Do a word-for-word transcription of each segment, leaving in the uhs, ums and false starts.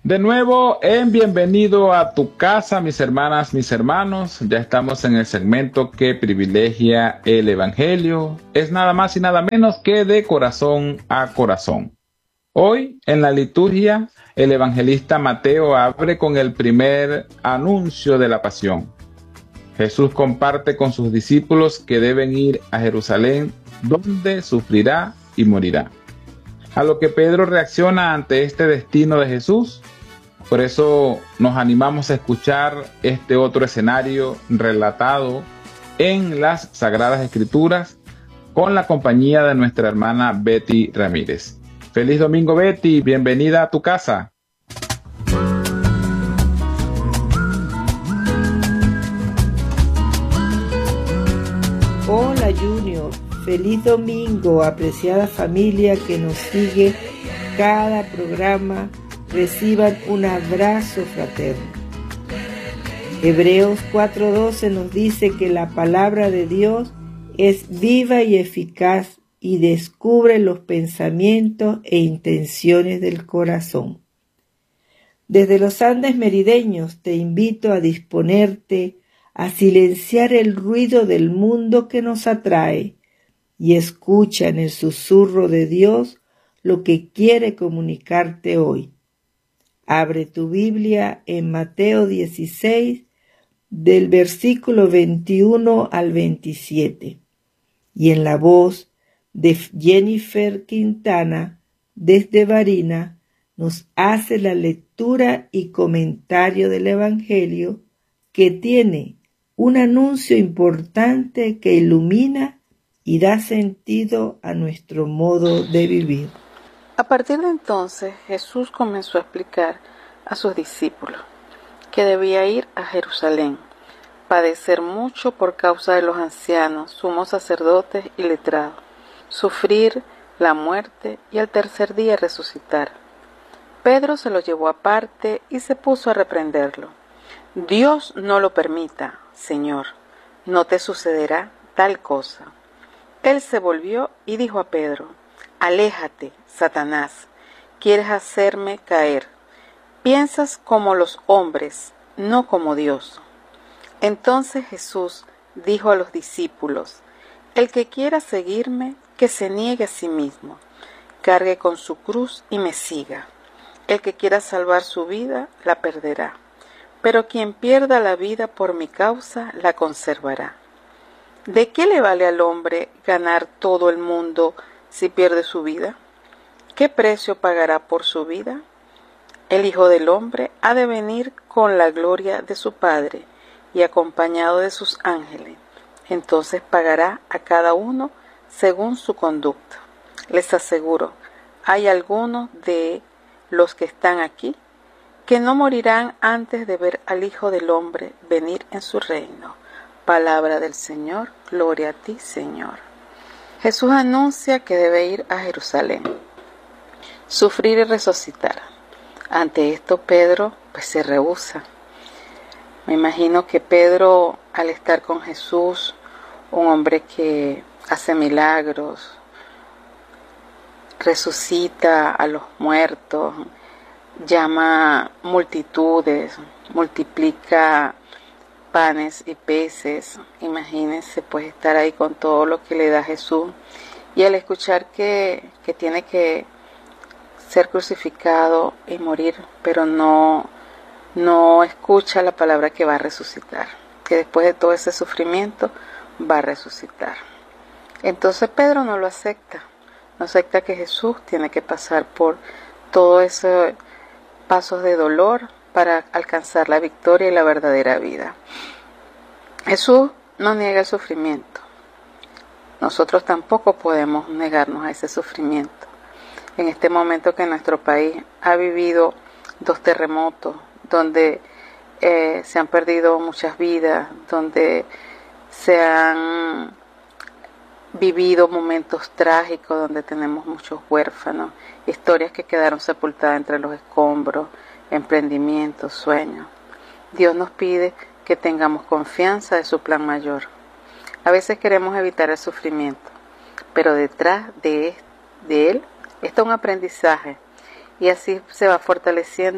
De nuevo, en bienvenido a tu casa, mis hermanas, mis hermanos. Ya estamos en el segmento que privilegia el Evangelio. Es nada más y nada menos que de corazón a corazón. Hoy, en la liturgia, el evangelista Mateo abre con el primer anuncio de la pasión. Jesús comparte con sus discípulos que deben ir a Jerusalén, donde sufrirá y morirá. A lo que Pedro reacciona ante este destino de Jesús. Por eso nos animamos a escuchar este otro escenario relatado en las Sagradas Escrituras con la compañía de nuestra hermana Betty Ramírez. Feliz domingo, Betty, bienvenida a tu casa. Hola Junior, feliz domingo, apreciada familia que nos sigue cada programa. Reciban un abrazo fraterno. Hebreos cuatro doce nos dice que la palabra de Dios es viva y eficaz y descubre los pensamientos e intenciones del corazón. Desde los Andes merideños te invito a disponerte a silenciar el ruido del mundo que nos atrae y escucha en el susurro de Dios lo que quiere comunicarte hoy. Abre tu Biblia en Mateo dieciséis, del versículo veintiuno al veintisiete, y en la voz de Jennifer Quintana, desde Barina, nos hace la lectura y comentario del Evangelio que tiene un anuncio importante que ilumina y da sentido a nuestro modo de vivir. A partir de entonces, Jesús comenzó a explicar a sus discípulos que debía ir a Jerusalén, padecer mucho por causa de los ancianos, sumos sacerdotes y letrados, sufrir la muerte y al tercer día resucitar. Pedro se lo llevó aparte y se puso a reprenderlo. Dios no lo permita, Señor, no te sucederá tal cosa. Él se volvió y dijo a Pedro: Aléjate, Satanás, quieres hacerme caer. Piensas como los hombres, no como Dios. Entonces Jesús dijo a los discípulos: El que quiera seguirme, que se niegue a sí mismo, cargue con su cruz y me siga. El que quiera salvar su vida, la perderá, pero quien pierda la vida por mi causa, la conservará. ¿De qué le vale al hombre ganar todo el mundo si pierde su vida? ¿Qué precio pagará por su vida? El Hijo del Hombre ha de venir con la gloria de su Padre y acompañado de sus ángeles. Entonces pagará a cada uno según su conducta. Les aseguro, hay algunos de los que están aquí que no morirán antes de ver al Hijo del Hombre venir en su reino. Palabra del Señor, gloria a ti, Señor. Jesús anuncia que debe ir a Jerusalén, sufrir y resucitar. Ante esto Pedro pues se rehúsa. Me imagino que Pedro, al estar con Jesús, un hombre que hace milagros, resucita a los muertos, llama multitudes, multiplica panes y peces. Imagínense pues estar ahí con todo lo que le da Jesús, y al escuchar que, que tiene que ser crucificado y morir, pero no, no escucha la palabra que va a resucitar, que después de todo ese sufrimiento va a resucitar. Entonces Pedro no lo acepta, no acepta que Jesús tiene que pasar por todos esos pasos de dolor para alcanzar la victoria y la verdadera vida. Jesús no niega el sufrimiento. Nosotros tampoco podemos negarnos a ese sufrimiento. En este momento que nuestro país ha vivido dos terremotos, donde eh, se han perdido muchas vidas, donde se han vivido momentos trágicos, donde tenemos muchos huérfanos, historias que quedaron sepultadas entre los escombros, emprendimientos, sueños. Dios nos pide que tengamos confianza de su plan mayor. A veces queremos evitar el sufrimiento, pero detrás de, de él está un aprendizaje, y así se va fortaleciendo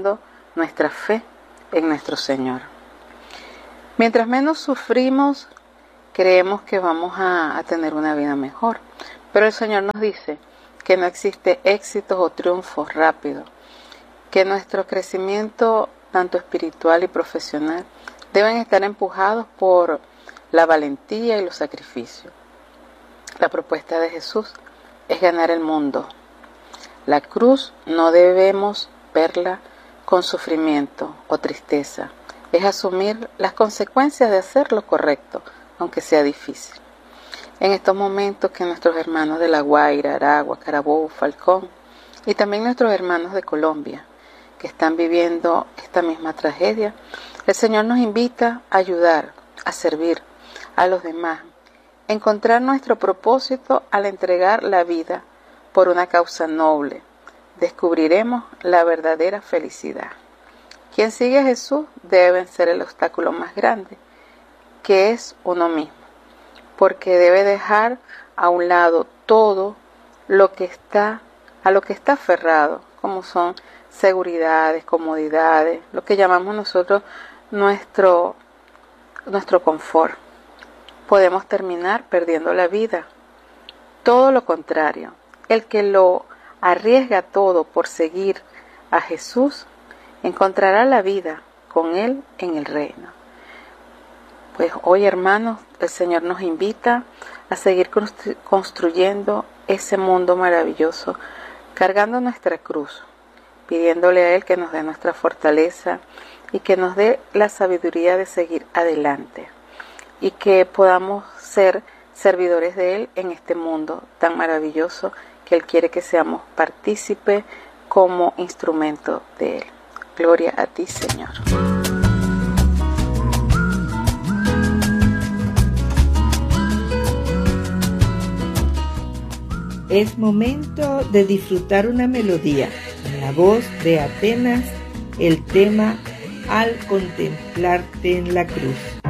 nuestra fe en nuestro Señor. Mientras menos sufrimos, creemos que vamos a, a tener una vida mejor. Pero el Señor nos dice que no existe éxitos o triunfos rápidos, que nuestro crecimiento, tanto espiritual y profesional, deben estar empujados por la valentía y los sacrificios. La propuesta de Jesús es ganar el mundo. La cruz no debemos verla con sufrimiento o tristeza. Es asumir las consecuencias de hacer lo correcto, aunque sea difícil. En estos momentos que nuestros hermanos de La Guaira, Aragua, Carabobo, Falcón y también nuestros hermanos de Colombia que están viviendo esta misma tragedia, el Señor nos invita a ayudar, a servir a los demás, a encontrar nuestro propósito al entregar la vida por una causa noble. Descubriremos la verdadera felicidad. Quien sigue a Jesús debe vencer el obstáculo más grande, que es uno mismo, porque debe dejar a un lado todo lo que está, a lo que está aferrado, como son seguridades, comodidades, lo que llamamos nosotros nuestro, nuestro confort. Podemos terminar perdiendo la vida. Todo lo contrario, el que lo arriesga todo por seguir a Jesús, encontrará la vida con Él en el reino. Pues hoy, hermanos, el Señor nos invita a seguir construyendo ese mundo maravilloso, cargando nuestra cruz, pidiéndole a Él que nos dé nuestra fortaleza y que nos dé la sabiduría de seguir adelante y que podamos ser servidores de Él en este mundo tan maravilloso que Él quiere que seamos partícipes como instrumento de Él. Gloria a ti, Señor. Es momento de disfrutar una melodía. En la voz de Atenas, el tema Al contemplarte en la cruz.